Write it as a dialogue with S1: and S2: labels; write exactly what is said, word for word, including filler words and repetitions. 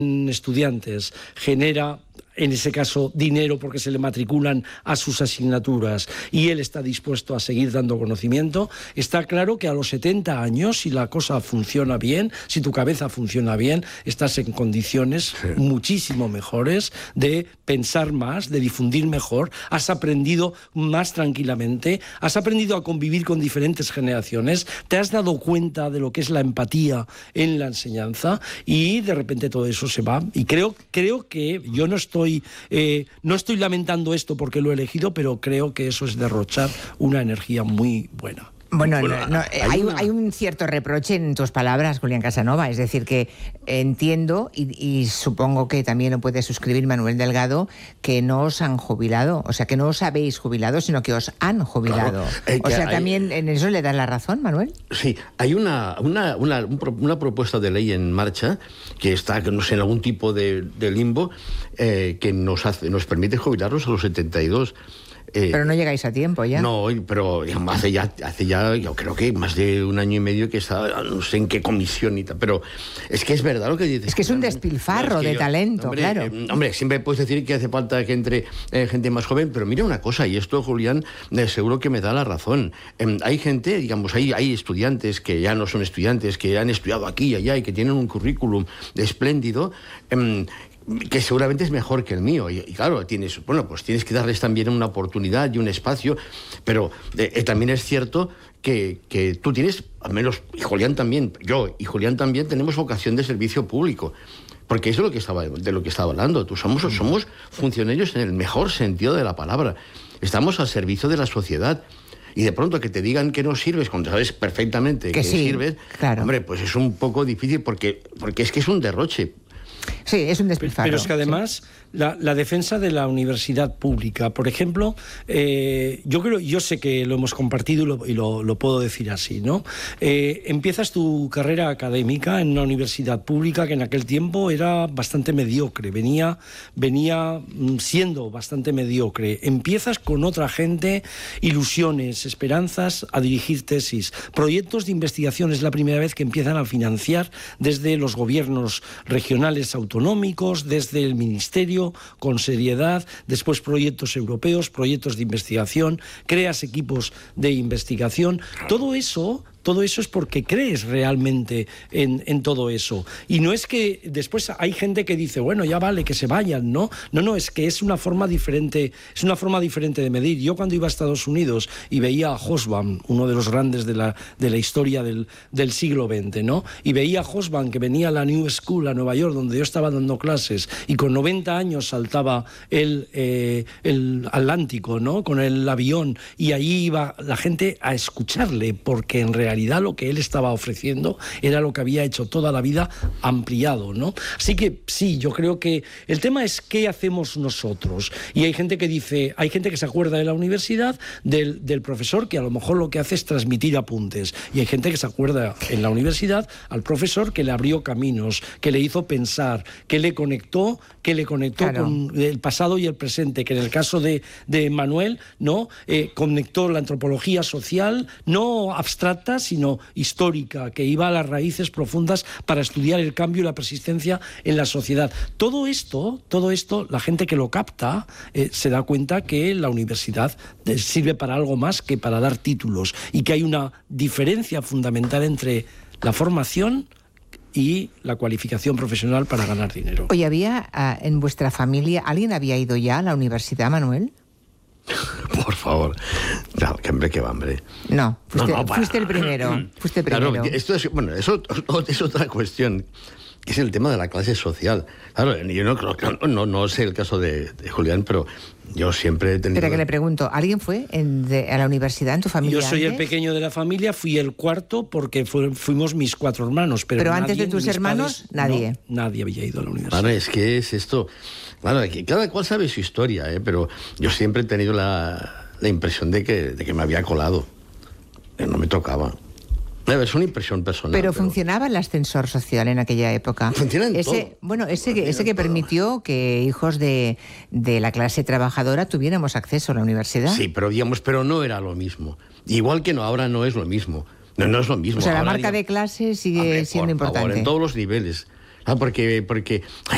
S1: estudiantes genera, en ese caso, dinero porque se le matriculan a sus asignaturas y él está dispuesto a seguir dando conocimiento, está claro que a los setenta años, si la cosa funciona bien, si tu cabeza funciona bien, estás en condiciones sí. muchísimo mejores de pensar más, de difundir mejor, has aprendido más tranquilamente, has aprendido a convivir con diferentes generaciones, te has dado cuenta de lo que es la empatía en la enseñanza y de repente todo eso se va. Y creo, creo que yo no estoy Eh, no estoy lamentando esto porque lo he elegido, pero creo que eso es derrochar una energía muy buena.
S2: Bueno, no, no, hay, una... hay un cierto reproche en tus palabras, Julián Casanova, es decir, que entiendo y, y supongo que también lo puede suscribir Manuel Delgado, que no os han jubilado, o sea, que no os habéis jubilado, sino que os han jubilado. Claro, eh, o sea, hay... también en eso le das la razón, Manuel.
S3: Sí, hay una, una, una, una propuesta de ley en marcha que está, no sé, en algún tipo de, de limbo, eh, que nos, hace, nos permite jubilarnos a los setenta y dos.
S2: Eh, pero no llegáis a tiempo ya.
S3: No, pero hace ya, hace ya, yo creo que más de un año y medio que está, no sé en qué comisión y tal, pero es que es verdad lo que dices.
S2: Es que es un despilfarro no, es que de yo, talento,
S3: hombre,
S2: claro.
S3: Eh, hombre, siempre puedes decir que hace falta que entre eh, gente más joven, pero mira una cosa, y esto, Julián, eh, seguro que me da la razón. Eh, hay gente, digamos, hay, hay estudiantes que ya no son estudiantes, que han estudiado aquí y allá y que tienen un currículum espléndido, eh, que seguramente es mejor que el mío, y, y claro, tienes, bueno, pues tienes que darles también una oportunidad y un espacio, pero eh, eh, también es cierto que, que tú tienes, al menos, y Julián también, yo y Julián también tenemos vocación de servicio público, porque eso es lo que estaba, de lo que estaba hablando, tú somos, somos funcionarios en el mejor sentido de la palabra, estamos al servicio de la sociedad. Y de pronto que te digan que no sirves cuando sabes perfectamente que, que sí, sirves, claro. Hombre, pues es un poco difícil porque, porque es que es un derroche.
S2: Sí, es un despilfarro.
S1: Pero es que además sí. la, la defensa de la universidad pública, por ejemplo, eh, yo creo, yo sé que lo hemos compartido y lo, y lo, lo puedo decir así, ¿no? Eh, empiezas tu carrera académica en una universidad pública que en aquel tiempo era bastante mediocre, venía, venía siendo bastante mediocre. Empiezas con otra gente, ilusiones, esperanzas, a dirigir tesis. Proyectos de investigación es la primera vez que empiezan a financiar desde los gobiernos regionales autonómicos, desde el ministerio, con seriedad, después proyectos europeos, proyectos de investigación, creas equipos de investigación, todo eso... Todo eso es porque crees realmente en, en todo eso. Y no es que después hay gente que dice, bueno, ya vale, que se vayan, ¿no? No, no, es que es una forma diferente, es una forma diferente de medir. Yo cuando iba a Estados Unidos y veía a Hobsbawm, uno de los grandes de la, de la historia del, del siglo veinte, ¿no? Y veía a Hobsbawm que venía a la New School, a Nueva York, donde yo estaba dando clases, y con noventa años saltaba el, eh, el Atlántico, ¿no? Con el avión, y allí iba la gente a escucharle, porque en realidad En realidad lo que él estaba ofreciendo era lo que había hecho toda la vida ampliado, ¿no? Así que sí, yo creo que el tema es qué hacemos nosotros. Y hay gente que dice, hay gente que se acuerda de la universidad, del, del profesor, que a lo mejor lo que hace es transmitir apuntes. Y hay gente que se acuerda en la universidad al profesor que le abrió caminos, que le hizo pensar, que le conectó, que le conectó claro. con el pasado y el presente, que en el caso de, de Manuel, ¿no? Eh, conectó la antropología social, no abstracta, sino histórica, que iba a las raíces profundas para estudiar el cambio y la persistencia en la sociedad. Todo esto, todo esto, la gente que lo capta eh, se da cuenta que la universidad sirve para algo más que para dar títulos y que hay una diferencia fundamental entre la formación y la cualificación profesional para ganar dinero.
S2: Oye, ¿había uh, en vuestra familia, alguien había ido ya a la universidad, Manuel?
S3: Por favor, no, que hambre, que va, hambre.
S2: No, fuiste, no, no, fuiste el primero. Fuiste el primero.
S3: Claro, esto es, bueno, eso es otra cuestión, que es el tema de la clase social. Claro, yo no, no, no, no sé el caso de, de Julián, pero yo siempre he tenido...
S2: Espera que le pregunto, ¿alguien fue en, de, a la universidad en tu familia?
S1: Yo soy
S2: antes?
S1: el pequeño de la familia, fui el cuarto porque fu, fuimos mis cuatro hermanos. Pero,
S2: pero
S1: nadie,
S2: antes de tus hermanos,
S1: padres,
S2: nadie.
S1: No, nadie había ido a la universidad.
S3: Claro, es que es esto... Claro, cada cual sabe su historia, ¿eh? Pero yo siempre he tenido la, la impresión de que, de que me había colado. No me tocaba. Es una impresión personal.
S2: Pero, pero funcionaba el ascensor social en aquella época.
S3: Funciona en
S2: ese,
S3: todo.
S2: Bueno, ese que, ese que permitió que hijos de, de la clase trabajadora tuviéramos acceso a la universidad.
S3: Sí, pero digamos, pero no era lo mismo. Igual que no, ahora no es lo mismo. No, no es lo mismo.
S2: O sea,
S3: ahora,
S2: la marca
S3: digamos,
S2: de clase sigue
S3: hombre,
S2: siendo
S3: por
S2: importante.
S3: Favor, en todos los niveles. Ah, porque, porque